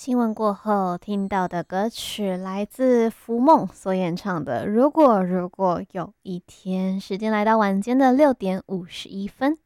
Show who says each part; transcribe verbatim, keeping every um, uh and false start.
Speaker 1: 新闻过后听到的歌曲来自浮梦所演唱的《如果如果有一天》，时间来到晚间的六点五十一分。